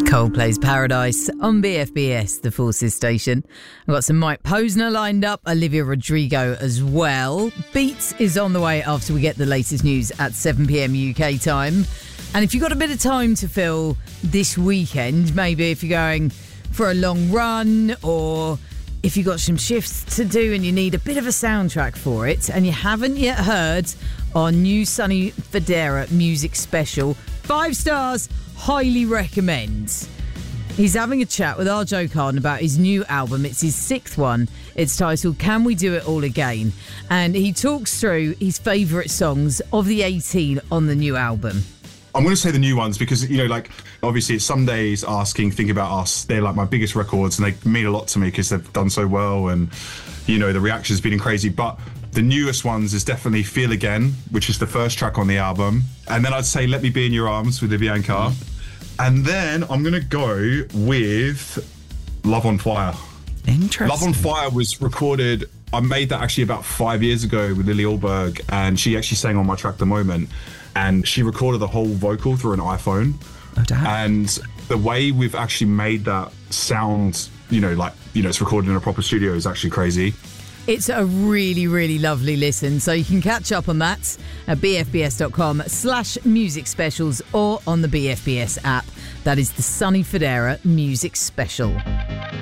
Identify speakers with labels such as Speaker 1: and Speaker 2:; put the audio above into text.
Speaker 1: Coldplay's Paradise on BFBS, the Forces station. I've got some Mike Posner lined up, Olivia Rodrigo as well. Beats is on the way after we get the latest news at 7pm UK time. And if you've got a bit of time to fill this weekend, maybe if you're going for a long run or if you've got some shifts to do and you need a bit of a soundtrack for it and you haven't yet heard our new Sonny Fodera music special, 5 stars, highly recommend. He's having a chat with our Joe Carden about his new album. It's his 6th one. It's titled Can We Do It All Again? And he talks through his favourite songs of the 18 on the new album.
Speaker 2: I'm going to say the new ones because, you know, like, obviously it's Some Days, Asking, Think About Us. They're like my biggest records and they mean a lot to me because they've done so well and, you know, the reaction's been crazy. But the newest ones is definitely Feel Again, which is the first track on the album. And then I'd say Let Me Be In Your Arms with Vivianca. And then I'm going to go with Love on Fire.
Speaker 1: Interesting.
Speaker 2: Love on Fire was recorded, I made that actually about 5 years ago with Lily Alberg, and she actually sang on my track The Moment. And she recorded the whole vocal through an iPhone.
Speaker 1: Oh, damn.
Speaker 2: And the way we've actually made that sound, you know, like, you know, it's recorded in a proper studio is actually crazy.
Speaker 1: It's a really, really lovely listen. So you can catch up on that at bfbs.com/music specials or on the BFBS app. That is the Sonny Fodera Music Special.